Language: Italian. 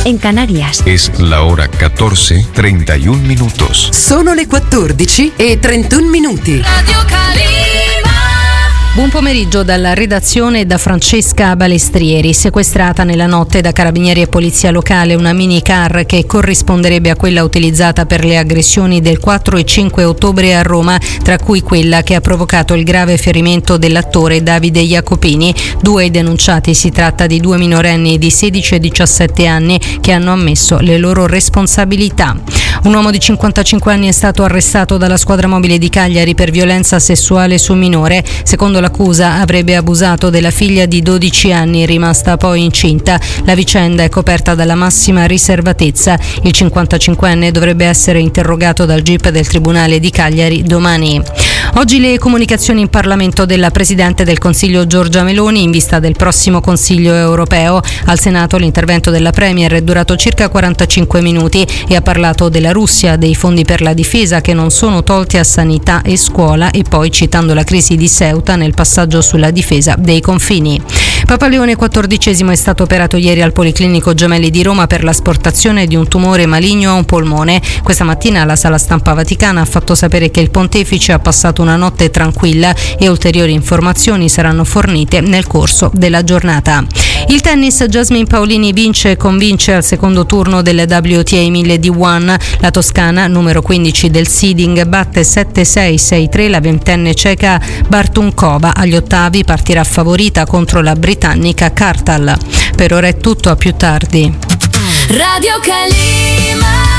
en Canarias. Es la hora 14:31 minutos. Sono le 14:31. Radio Calima. Buon pomeriggio dalla redazione da Francesca Balestrieri. Sequestrata nella notte da carabinieri e polizia locale una minicar che corrisponderebbe a quella utilizzata per le aggressioni del 4 e 5 ottobre a Roma, tra cui quella che ha provocato il grave ferimento dell'attore Davide Jacopini. 2 i denunciati, si tratta di 2 minorenni di 16 e 17 anni che hanno ammesso le loro responsabilità. Un uomo di 55 anni è stato arrestato dalla squadra mobile di Cagliari per violenza sessuale su minore. Secondo l'accusa avrebbe abusato della figlia di 12 anni, rimasta poi incinta. La vicenda è coperta dalla massima riservatezza. Il 55enne dovrebbe essere interrogato dal GIP del Tribunale di Cagliari domani. Oggi le comunicazioni in Parlamento della Presidente del Consiglio Giorgia Meloni in vista del prossimo Consiglio europeo. Al Senato l'intervento della Premier è durato circa 45 minuti e ha parlato della Russia, dei fondi per la difesa che non sono tolti a sanità e scuola e poi citando la crisi di Ceuta nel passaggio sulla difesa dei confini. Papa Leone XIV è stato operato ieri al Policlinico Gemelli di Roma per l'asportazione di un tumore maligno a un polmone. Questa mattina la Sala Stampa Vaticana ha fatto sapere che il pontefice ha passato una notte tranquilla e ulteriori informazioni saranno fornite nel corso della giornata. Il tennis, Jasmine Paolini vince e convince al secondo turno delle WTA 1000 di One. La toscana, numero 15 del seeding, batte 7-6, 6-3 la ventenne ceca Bartunkova. Agli ottavi partirà favorita contro la britannica Kartal. Per ora è tutto, a più tardi. Radio Calima.